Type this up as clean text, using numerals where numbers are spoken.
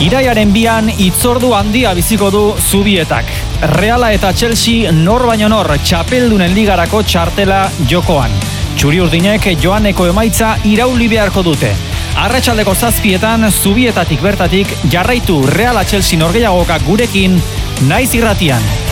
Iraiaren 2an hitzordu handia biziko du Zubietak. Reala eta Chelsea nor baino nor txapeldunen ligarako txartela jokoan. Txuri-urdinek joaneko emaitza irauli beharko dute. Arratsaldeko 7etan Zubietatik bertatik jarraitu Reala Chelsea norgehiagoka gurekin naiz irratian.